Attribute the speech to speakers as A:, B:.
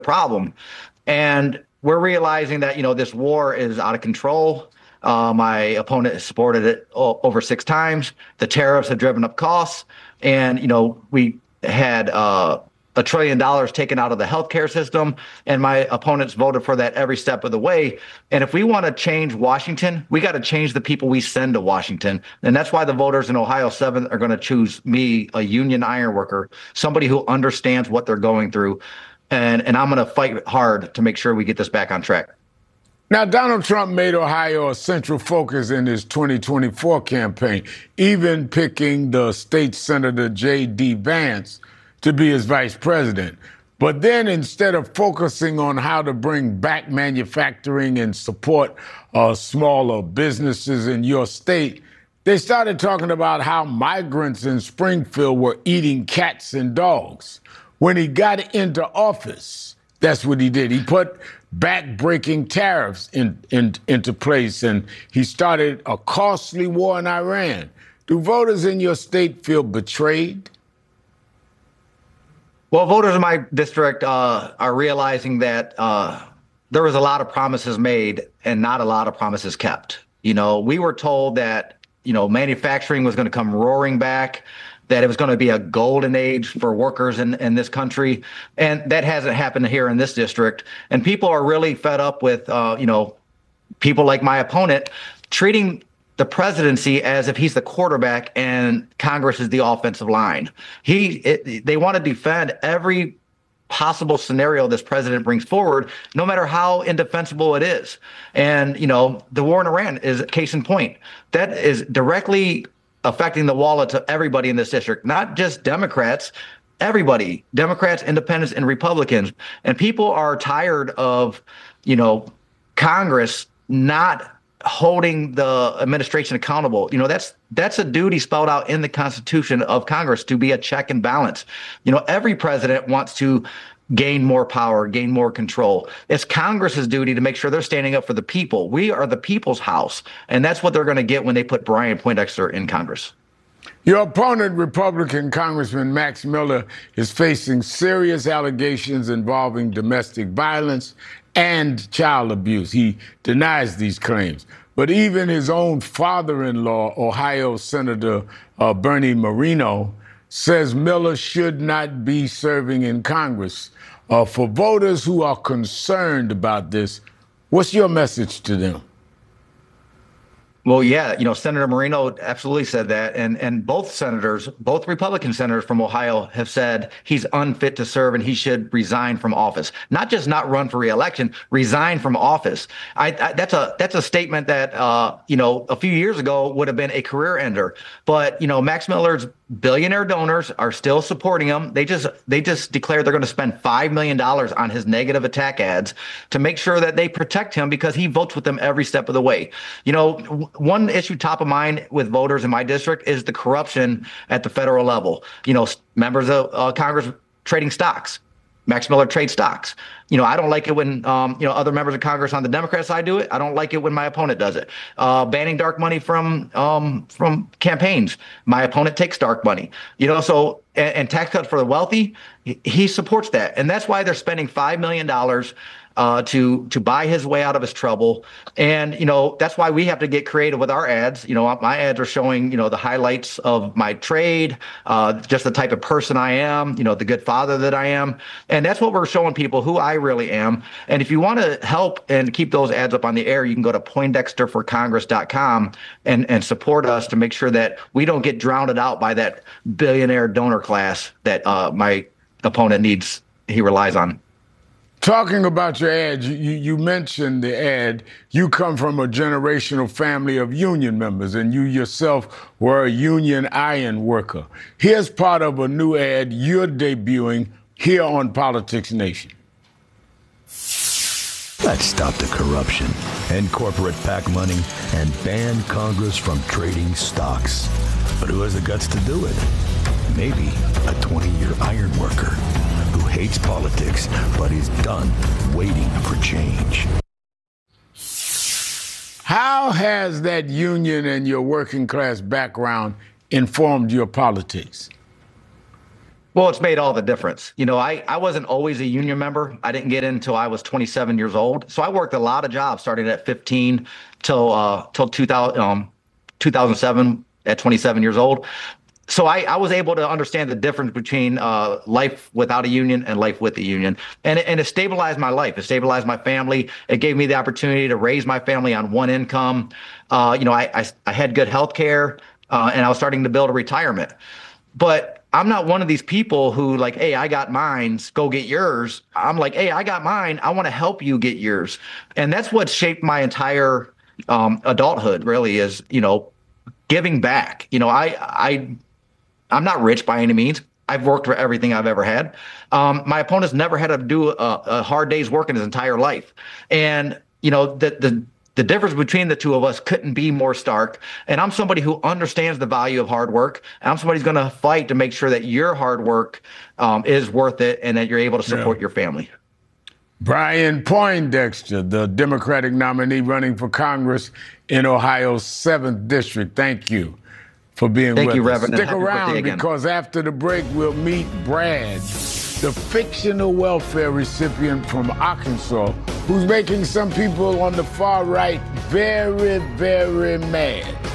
A: problem. And we're realizing that, this war is out of control. My opponent has supported it over 6 times. The tariffs have driven up costs. And, we had $1 trillion taken out of the healthcare system, and my opponents voted for that every step of the way. And if we want to change Washington, we got to change the people we send to Washington. And that's why the voters in Ohio 7 are going to choose me, a union iron worker, somebody who understands what they're going through. And I'm going to fight hard to make sure we get this back on track.
B: Now, Donald Trump made Ohio a central focus in his 2024 campaign, even picking the state senator J.D. Vance to be his vice president. But then instead of focusing on how to bring back manufacturing and support smaller businesses in your state, they started talking about how migrants in Springfield were eating cats and dogs. When he got into office, that's what he did. He put back-breaking tariffs into place, and he started a costly war in Iran. Do voters in your state feel betrayed?
A: Well, voters in my district are realizing that there was a lot of promises made and not a lot of promises kept. We were told that, manufacturing was going to come roaring back, that it was going to be a golden age for workers in this country. And that hasn't happened here in this district. And people are really fed up with, people like my opponent treating the presidency as if he's the quarterback and Congress is the offensive line. They want to defend every possible scenario this president brings forward, no matter how indefensible it is. And, the war in Iran is a case in point. That is directly affecting the wallets of everybody in this district, not just Democrats, everybody, Democrats, independents, and Republicans. And people are tired of, Congress not holding the administration accountable. That's a duty spelled out in the Constitution of Congress, to be a check and balance. Every president wants to gain more power, gain more control. It's Congress's duty to make sure they're standing up for the people. We are the people's house, and that's what they're going to get when they put Brian Poindexter in Congress.
B: Your opponent, Republican Congressman Max Miller, is facing serious allegations involving domestic violence and child abuse. He denies these claims. But even his own father-in-law, Ohio Senator Bernie Moreno, says Miller should not be serving in Congress. For voters who are concerned about this, what's your message to them?
A: Well, yeah, Senator Moreno absolutely said that. And both Republican senators from Ohio have said he's unfit to serve and he should resign from office. Not just not run for re-election, resign from office. That's a statement that, a few years ago would have been a career ender. But, Max Miller's billionaire donors are still supporting him. They just declared they're going to spend $5 million on his negative attack ads to make sure that they protect him, because he votes with them every step of the way. One issue top of mind with voters in my district is the corruption at the federal level. Members of Congress trading stocks. Max Miller trades stocks. I don't like it when, other members of Congress on the Democrat side do it. I don't like it when my opponent does it. Banning dark money from campaigns. My opponent takes dark money. And tax cuts for the wealthy. He supports that. And that's why they're spending $5 million to buy his way out of his trouble. And, that's why we have to get creative with our ads. My ads are showing, the highlights of my trade, just the type of person I am, the good father that I am. And that's what we're showing people, who I really am. And if you want to help and keep those ads up on the air, you can go to PoindexterForCongress.com and support us to make sure that we don't get drowned out by that billionaire donor class that my opponent needs, he relies on.
B: Talking about your ad, you mentioned the ad. You come from a generational family of union members, and you yourself were a union iron worker. Here's part of a new ad you're debuting here on Politics Nation.
C: Let's stop the corruption and corporate PAC money and ban Congress from trading stocks. But who has the guts to do it? Maybe a 20-year iron worker who hates politics but is done waiting for change.
B: How has that union and your working class background informed your politics?
A: Well, it's made all the difference. I wasn't always a union member. I didn't get in until I was 27 years old. So I worked a lot of jobs starting at 15 till 2007 at 27 years old. So I was able to understand the difference between life without a union and life with a union. And it stabilized my life. It stabilized my family. It gave me the opportunity to raise my family on one income. I had good health care, and I was starting to build a retirement. But I'm not one of these people who like, hey, I got mine, go get yours. I'm like, hey, I got mine. I want to help you get yours. And that's what shaped my entire adulthood, really, is, giving back. I'm not rich by any means. I've worked for everything I've ever had. My opponent's never had to do a hard day's work in his entire life. And, the difference between the two of us couldn't be more stark. And I'm somebody who understands the value of hard work. And I'm somebody who's going to fight to make sure that your hard work is worth it and that you're able to support your family.
B: Brian Poindexter, the Democratic nominee running for Congress in Ohio's 7th District. Thank you for being with us.
A: Thank you, Reverend.
B: Stick around, because after the break, we'll meet Brad, the fictional welfare recipient from Arkansas, who's making some people on the far right very, very mad.